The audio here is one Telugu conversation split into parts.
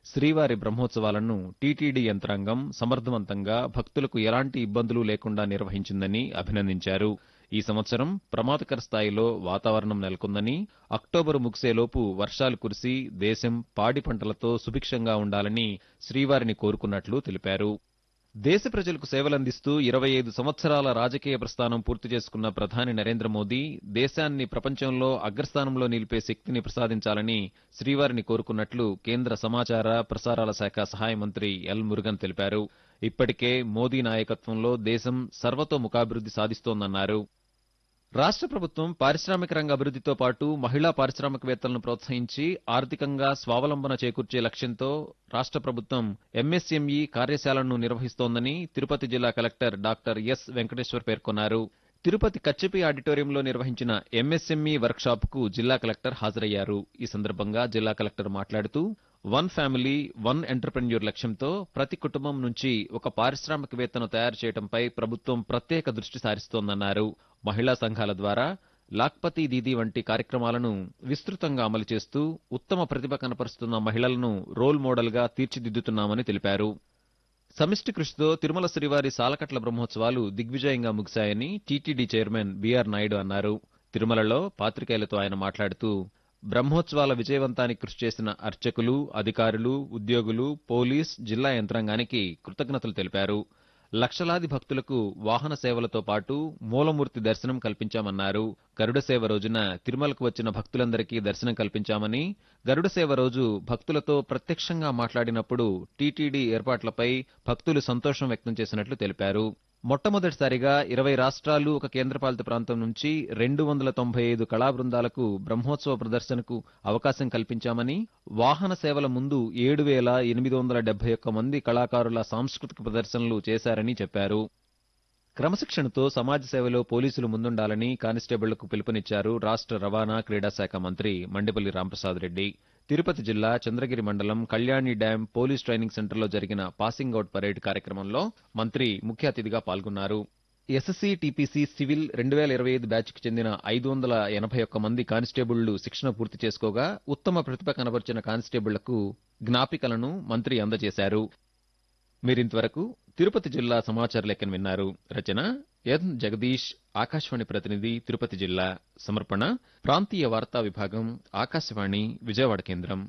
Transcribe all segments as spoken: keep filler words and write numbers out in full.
శ్రీవారి బ్రహ్మోత్సవాలను టీటీడీ యంత్రాంగం సమర్థవంతంగా భక్తులకు ఎలాంటి ఇబ్బందులు లేకుండా నిర్వహించిందని అభినందించారు. ఈ సంవత్సరం ప్రమాదకర స్థాయిలో వాతావరణం నెలకొందని, అక్టోబరు ముగిసేలోపు వర్షాలు కురిసి దేశం పాడి పంటలతో సుభిక్షంగా ఉండాలని శ్రీవారిని కోరుకున్నట్లు తెలిపారు. దేశ ప్రజలకు సేవలందిస్తూ ఇరవై ఐదు సంవత్సరాల రాజకీయ ప్రస్థానం పూర్తి చేసుకున్న ప్రధాని నరేంద్ర మోదీ దేశాన్ని ప్రపంచంలో అగ్రస్థానంలో నిలిపే శక్తిని ప్రసాదించాలని శ్రీవారిని కోరుకున్నట్లు కేంద్ర సమాచార ప్రసారాల శాఖ సహాయ మంత్రి ఎల్ మురుగన్ తెలిపారు. ఇప్పటికే మోదీ నాయకత్వంలో దేశం సర్వతోముఖాభివృద్ధి సాధిస్తోందన్నారు. రాష్ట్ర ప్రభుత్వం పారిశ్రామిక రంగ అభివృద్ధితో పాటు మహిళా పారిశ్రామికవేత్తలను ప్రోత్సహించి ఆర్థికంగా స్వావలంబన చేకూర్చే లక్ష్యంతో రాష్ట్ర ప్రభుత్వం ఎంఎస్ఎంఈ కార్యశాలను నిర్వహిస్తోందని తిరుపతి జిల్లా కలెక్టర్ డాక్టర్ ఎస్ వెంకటేశ్వర్ పేర్కొన్నారు. తిరుపతి కచ్చిపి ఆడిటోరియంలో నిర్వహించిన ఎంఎస్ఎంఈ వర్క్షాప్కు జిల్లా కలెక్టర్ హాజరయ్యారు. ఈ సందర్భంగా జిల్లా కలెక్టర్ మాట్లాడుతూ వన్ ఫ్యామిలీ వన్ ఎంటర్ప్రెన్యూర్ లక్ష్యంతో ప్రతి కుటుంబం నుంచి ఒక పారిశ్రామికవేత్తను తయారు చేయడంపై ప్రభుత్వం ప్రత్యేక దృష్టి సారిస్తోందన్నారు. మహిళా సంఘాల ద్వారా లాక్పతి దీదీ వంటి కార్యక్రమాలను విస్తృతంగా అమలు చేస్తూ ఉత్తమ ప్రతిభ కనపరుస్తున్న మహిళలను రోల్ మోడల్గా తీర్చిదిద్దుతున్నామని తెలిపారు. సమిష్టి కృషితో తిరుమల శ్రీవారి సాలకట్ల బ్రహ్మోత్సవాలు దిగ్విజయంగా ముగిశాయని టీటీడీ చైర్మన్ బీఆర్ నాయుడు అన్నారు. తిరుమలలో పాత్రికేయులతో ఆయన మాట్లాడుతూ బ్రహ్మోత్సవాల విజయవంతానికి కృషి చేసిన అర్చకులు, అధికారులు, ఉద్యోగులు, పోలీస్, జిల్లా యంత్రాంగానికి కృతజ్ఞతలు తెలిపారు. లక్షలాది భక్తులకు వాహన సేవలతో పాటు మూలమూర్తి దర్శనం కల్పించామన్నారు. గరుడ సేవ రోజున తిరుమలకు వచ్చిన భక్తులందరికీ దర్శనం కల్పించామని, గరుడ సేవ రోజు భక్తులతో ప్రత్యక్షంగా మాట్లాడినప్పుడు టీటీడీ ఏర్పాట్లపై భక్తులు సంతోషం వ్యక్తం చేసినట్లు తెలిపారు. మొట్టమొదటిసారిగా ఇరవై రాష్ట్రాలు ఒక కేంద్రపాలిత ప్రాంతం నుంచి రెండు వందల తొంభై ఐదు కళా బృందాలకు బ్రహ్మోత్సవ ప్రదర్శనకు అవకాశం కల్పించామని, వాహన సేవల ముందు ఏడు వేల ఎనిమిది వందల డెబ్బై ఒక్క మంది కళాకారుల సాంస్కృతిక ప్రదర్శనలు చేశారని చెప్పారు. క్రమశిక్షణతో సమాజ సేవలో పోలీసులు ముందుండాలని కానిస్టేబుళ్లకు పిలుపునిచ్చారు రాష్ట్ర రవాణా క్రీడా శాఖ మంత్రి మండిపల్లి రాంప్రసాద్ రెడ్డి. తిరుపతి జిల్లా చంద్రగిరి మండలం కళ్యాణి డ్యాం పోలీస్ ట్రైనింగ్ సెంటర్లో జరిగిన పాసింగ్ అవుట్ పరేడ్ కార్యక్రమంలో మంత్రి ముఖ్య అతిథిగా పాల్గొన్నారు. ఎస్ఎస్సీ టీపీసీ సివిల్ రెండు వేల ఇరవై ఐదు బ్యాచ్కు చెందిన ఐదు వందల ఎనభై ఒక్క మంది కానిస్టేబుళ్లు శిక్షణ పూర్తి చేసుకోగా ఉత్తమ ప్రతిభ కనబర్చిన కానిస్టేబుళ్లకు జ్ఞాపికలను మంత్రి అందజేశారు. మీరింతవరకు తిరుపతి జిల్లా సమాచార లేఖను విన్నారు. రచన ఎన్ జగదీష్, ఆకాశవాణి ప్రతినిధి తిరుపతి జిల్లా. సమర్పణ ప్రాంతీయ వార్తా విభాగం, ఆకాశవాణి విజయవాడ కేంద్రం.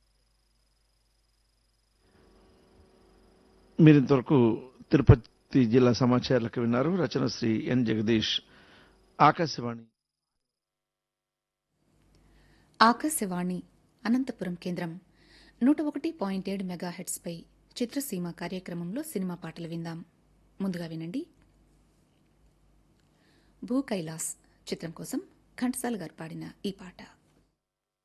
మీరింతవరకు తిరుపతి జిల్లా సమాచారాలకు విన్నారు. రచన శ్రీ ఎన్ జగదీష్. ఆకాశవాణి ఆకాశవాణి అనంతపురం కేంద్రం నూట ఒకటి పాయింట్ ఏడు మెగాహెట్స్ పై చిత్రసీమ కార్యక్రమంలో సినిమా పాటలు విందాం. ముందుగా వినండి. భూ కైలాస్ చిత్రం కోసం ఘంటసాల గారు పాడిన ఈ పాట.